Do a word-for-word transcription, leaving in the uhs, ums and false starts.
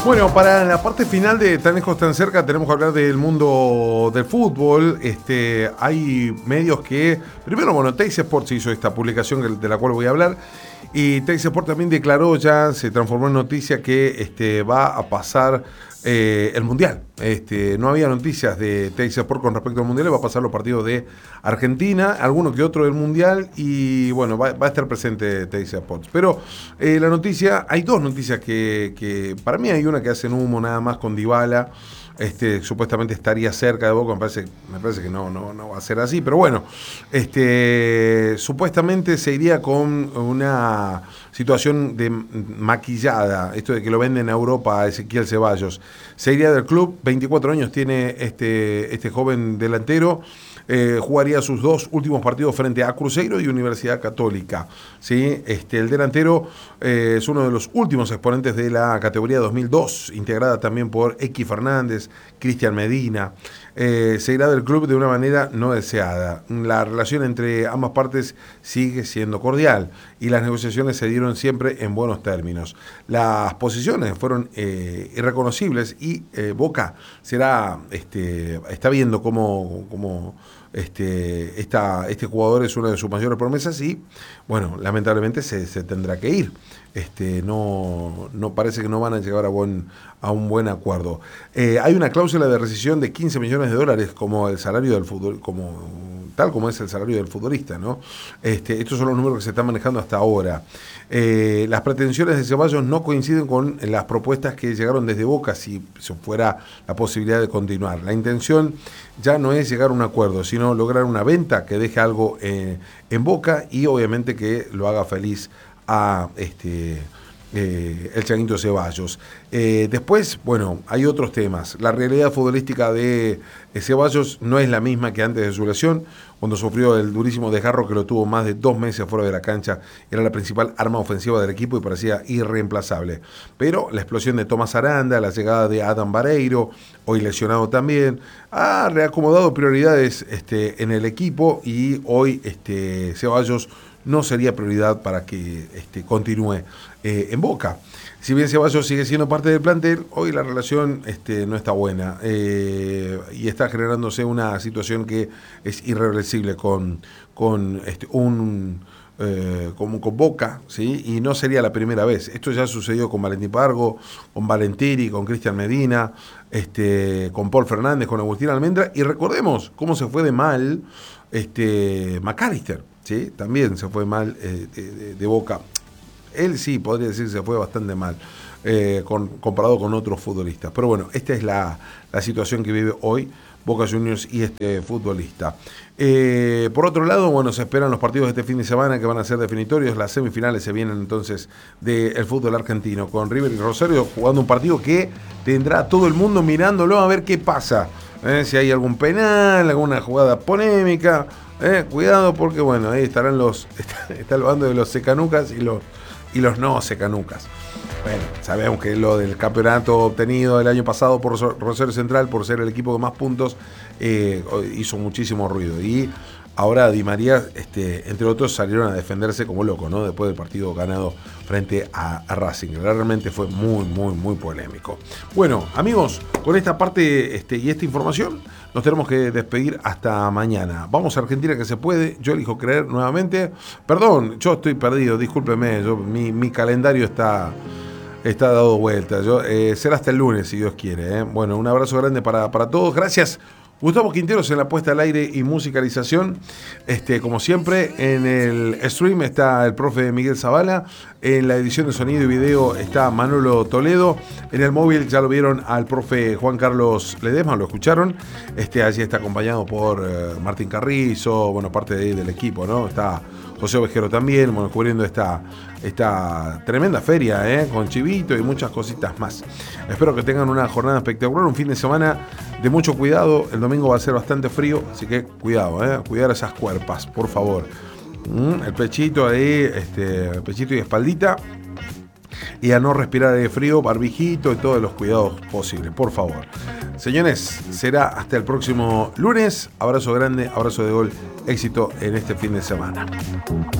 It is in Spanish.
Bueno, para la parte final de Tan Lejos, Tan Cerca, tenemos que hablar del mundo del fútbol. Este, hay medios que, primero, bueno, Teis Sports hizo esta publicación de la cual voy a hablar, y Teis Sports también declaró ya, se transformó en noticia que este, va a pasar eh, el Mundial. Este, no había noticias de Teis Sports con respecto al Mundial, va a pasar los partidos de Argentina, alguno que otro del Mundial, y bueno, va, va a estar presente Teis Sports. Pero eh, la noticia, hay dos noticias que, que, para mí hay una que hacen humo nada más con Dybala. Este, supuestamente estaría cerca de Boca, me parece, me parece que no, no, no va a ser así, pero bueno, este, supuestamente se iría con una situación de maquillada, esto de que lo venden a Europa a Ezequiel Ceballos. Se iría del club, veinticuatro años tiene este, este joven delantero. Eh, jugaría sus dos últimos partidos frente a Cruzeiro y Universidad Católica, ¿sí? Este, el delantero eh, es uno de los últimos exponentes de la categoría dos mil dos, integrada también por X Fernández, Cristian Medina. Eh, se irá del club de una manera no deseada. La relación entre ambas partes sigue siendo cordial y las negociaciones se dieron siempre en buenos términos. Las posiciones fueron eh, irreconocibles y eh, Boca será, este, está viendo cómo, cómo este, esta, este jugador es una de sus mayores promesas y, bueno, lamentablemente se, se tendrá que ir. Este, no, no parece que no van a llegar a, buen, a un buen acuerdo. Eh, hay una cláusula de rescisión de quince millones de dólares como el salario del fútbol, como tal como es el salario del futbolista, ¿no? Este, estos son los números que se están manejando hasta ahora. Eh, las pretensiones de Ceballos no coinciden con las propuestas que llegaron desde Boca, si, si fuera la posibilidad de continuar. La intención ya no es llegar a un acuerdo, sino lograr una venta que deje algo eh, en Boca y obviamente que lo haga feliz a este eh, el Changuito Ceballos. Eh, después, bueno, hay otros temas. La realidad futbolística de eh, Ceballos no es la misma que antes de su lesión, cuando sufrió el durísimo desgarro que lo tuvo más de dos meses fuera de la cancha. Era la principal arma ofensiva del equipo y parecía irreemplazable. Pero la explosión de Tomás Aranda, la llegada de Adam Vareiro, hoy lesionado también, ha reacomodado prioridades este, en el equipo y hoy este, Ceballos no sería prioridad para que este, continúe eh, en Boca. Si bien Ceballos sigue siendo parte del plantel, hoy la relación este, no está buena eh, y está generándose una situación que es irreversible con, con este, un... Eh, como con Boca, ¿sí? Y no sería la primera vez. Esto ya sucedió con Valentín Pargo, con Valentini, con Cristian Medina, este, con Paul Fernández, con Agustín Almendra, y recordemos cómo se fue de mal este, McAllister, ¿sí? También se fue mal eh, de, de, de Boca. Él sí, podría decir, se fue bastante mal eh, con, comparado con otros futbolistas. Pero bueno, esta es la, la situación que vive hoy Boca Juniors y este futbolista. Eh, por otro lado, bueno, se esperan los partidos de este fin de semana que van a ser definitorios. Las semifinales se vienen entonces del fútbol argentino, con River y Rosario jugando un partido que tendrá a todo el mundo mirándolo a ver qué pasa. Eh, si hay algún penal, alguna jugada polémica. Eh, cuidado porque, bueno, ahí estarán los, está, está el bando de los secanucas y los, y los no secanucas. Bueno, sabemos que lo del campeonato obtenido el año pasado por Rosario Central, por ser el equipo con más puntos, eh, hizo muchísimo ruido. Y ahora Di María, este, entre otros, salieron a defenderse como locos, ¿no? Después del partido ganado frente a, a Racing. Realmente fue muy, muy, muy polémico. Bueno, amigos, con esta parte este, y esta información nos tenemos que despedir hasta mañana. Vamos a Argentina que se puede. Yo elijo creer nuevamente. Perdón, yo estoy perdido, discúlpeme. Yo, mi, mi calendario está... Está dado vuelta. Yo, eh, será hasta el lunes, si Dios quiere. ¿eh? Bueno, un abrazo grande para, para todos. Gracias, Gustavo Quinteros, en la puesta al aire y musicalización. Este, como siempre, en el stream está el profe Miguel Zavala. En la edición de sonido y video está Manolo Toledo. En el móvil ya lo vieron al profe Juan Carlos Ledesma, lo escucharon. Este, allí está acompañado por eh, Martín Carrizo, bueno, parte de, del equipo, ¿no? Está José Ovejero también, bueno, cubriendo esta, esta tremenda feria, ¿eh? Con Chivito y muchas cositas más. Espero que tengan una jornada espectacular, un fin de semana de mucho cuidado. El domingo va a ser bastante frío, así que cuidado, ¿eh? Cuidar esas cuerpas, por favor. ¿Mm? El pechito ahí, este, el pechito y espaldita. Y a no respirar aire frío, barbijito y todos los cuidados posibles, por favor. Señores, será hasta el próximo lunes. Abrazo grande, abrazo de gol, éxito en este fin de semana.